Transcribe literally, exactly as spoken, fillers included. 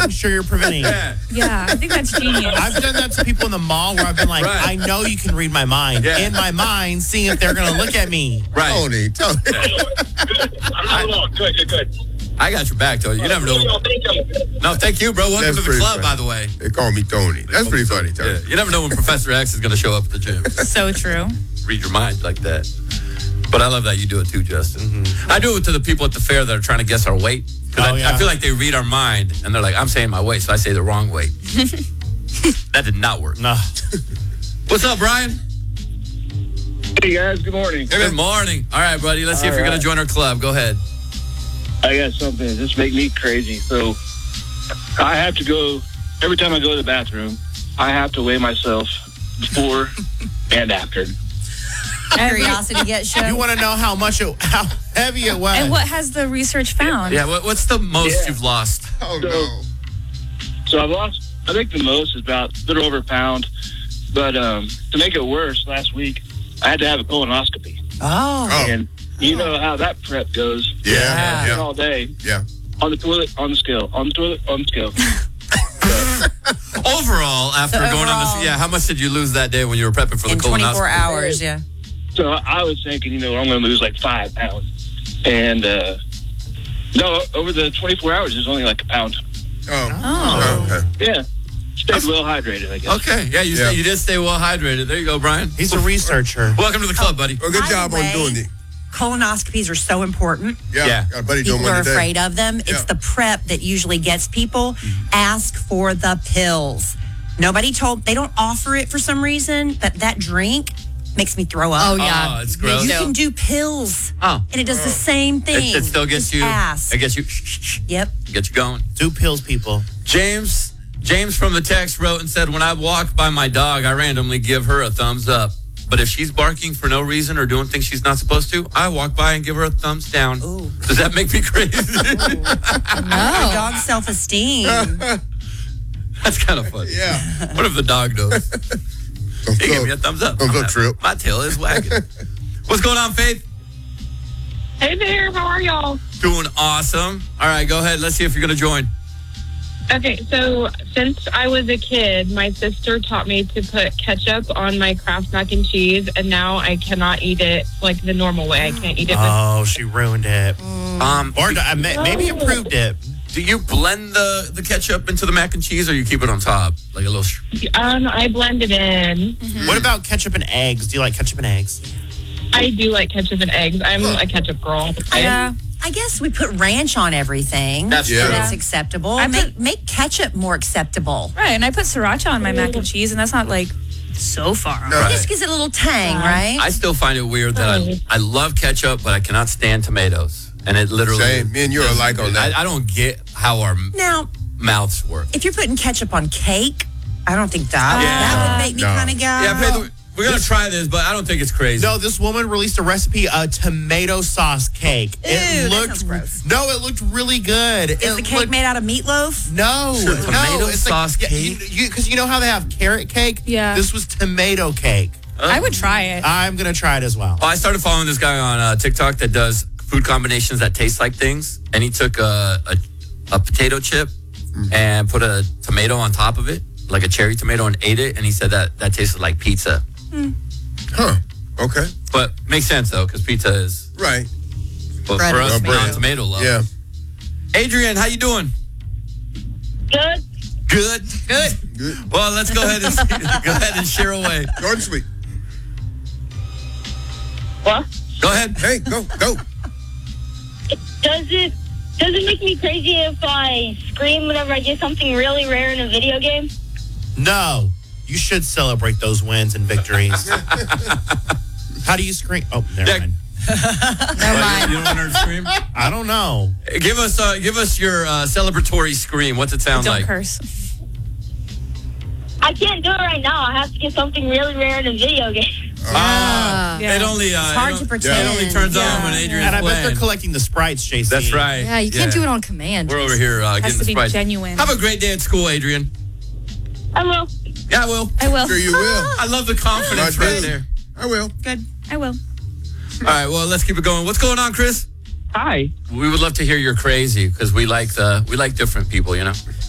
making sure you're preventing. Yeah. Yeah, I think that's genius. I've done that to people in the mall where I've been like, Right. I know you can read my mind. Yeah. In my mind, seeing if they're going to look at me. Right. Tony, Tony. Good, good, good. I got your back, Tony. You never know. No, thank you, bro. Welcome That's to the pretty club, funny. by the way. They call me Tony. That's pretty funny, Tony. Yeah. You never know when Professor X is going to show up at the gym. So true. Read your mind like that. But I love that you do it too, Justin. Mm-hmm. I do it to the people at the fair that are trying to guess our weight. Because Oh, I, yeah. I feel like they read our mind and they're like, I'm saying my weight, so I say the wrong weight. That did not work. No. What's up, Brian? Hey guys, good morning. Good morning. All right, buddy. Let's see if All you're going right. to join our club. Go ahead. I got something that just make me crazy. So I have to go every time I go to the bathroom. I have to weigh myself before and after. Curiosity gets shown. You want to know how much it, how heavy it was. And what has the research found? Yeah, what, what's the most Yeah. you've lost? Oh, So- no. So I've lost. I think the most is about a little over a pound. But um, to make it worse, last week I had to have a colonoscopy, Oh. Oh, and you know how that prep goes. yeah, yeah, All day yeah. on the toilet, on the scale, on the toilet, on the scale. Overall, after So going on overall- this, yeah, how much did you lose that day when you were prepping for the In colonoscopy? twenty-four hours, yeah. So I was thinking, you know, I'm going to lose like five pounds. And uh, no, over the twenty-four hours, it's only like a pound. Oh, Oh. okay. Yeah. Stayed well hydrated, I guess. Okay, yeah, you, Yeah. Stay, you did stay well hydrated. There you go, Brian. He's a researcher. Welcome to the club, buddy. Well, good By the job on way- doing it. Colonoscopies are so important. Yeah, Yeah. got a buddy doing People one are today. afraid of them. It's Yeah. the prep that usually gets people. Ask for the pills. Nobody told, they don't offer it for some reason, but that drink makes me throw up. Oh, yeah. Oh, it's gross. You can do pills, Oh. and it does the same thing. It, it still gets Just you. Ask. It gets you. Yep. Gets you going. Do pills, people. James. James from the text wrote and said, "When I walk by my dog, I randomly give her a thumbs up. But if she's barking for no reason or doing things she's not supposed to, I walk by and give her a thumbs down. Ooh. Does that make me crazy? Your dog's self-esteem. That's kind of funny. Yeah. What if the dog knows? Thumbs He gave me a up. thumbs up. Thumbs up, Trip. My tail is wagging. What's going on, Faith? Hey there, how are y'all? Doing awesome. All right, go ahead. Let's see if you're going to join. Okay, so since I was a kid, my sister taught me to put ketchup on my Kraft mac and cheese, and now I cannot eat it like the normal way. I can't eat it. with- Oh, she ruined it. Um, Or uh, may- maybe improved it. do you blend the, the ketchup into the mac and cheese, or you keep it on top? Like a little... Sh- Um, I blend it in. What about ketchup and eggs? Do you like ketchup and eggs? I do like ketchup and eggs. I'm a ketchup girl. Yeah. I guess we put ranch on everything. That's Yeah. true. That's acceptable. I make, put- make ketchup more acceptable. Right, and I put sriracha on my mac and cheese, and that's not like so far off. No. It just gives it a little tang, right? I still find it weird that I, I love ketchup, but I cannot stand tomatoes. And it literally... Same. Me and you are alike on that. I, I don't get how our now, mouths work. if you're putting ketchup on cake, I don't think that, Yeah. that would make me No. kind of go. Yeah, Faith, we're going to try this, but I don't think it's crazy. No, this woman released a recipe, a tomato sauce cake. Ew, that it looked sounds gross. no, it looked really good. Is it the cake looked, made out of meatloaf? No, Tomato no, it's sauce like, cake? Because you, because you know how they have carrot cake? Yeah. This was tomato cake. I would try it. I'm gonna try it as well. Well, I started following this guy on uh, TikTok that does food combinations that taste like things. And he took a, a, a potato chip and put a tomato on top of it, like a cherry tomato, and ate it. And he said that that tasted like pizza. Huh. Okay. But makes sense, though, because pizza is... Right. But Bread for and us, tomato. non-tomato love. Yeah. Adrian, how you doing? Good. Good. Good. Good. Well, let's go ahead and go ahead and share away. Short and sweet. What? Go ahead. Hey, go, go. Does it does it make me crazy if I scream whenever I get something really rare in a video game? No, you should celebrate those wins and victories. How do you scream? Oh, never Yeah. mind. Never mind. You don't want her to scream? I don't know. Give us, uh, give us your uh, celebratory scream. What's it sound Don't like? curse. I can't do it right now. I have to get something really rare in a video game. Ah, Yeah. It only, uh, It's hard it to don't- pretend. It only turns on Yeah. when Adrian's And I bet playing. they're collecting the sprites, J C. That's right. Yeah, you can't do it on command. We're over here uh, Has getting to the be sprites. genuine. Have a great day at school, Adrian. I will. Yeah, I will. I will. Sure you will. I love the confidence I right do. there. I will. Good. I will. All right, well, let's keep it going. What's going on, Chris? Hi. We would love to hear you're crazy because we like the we like different people, you know.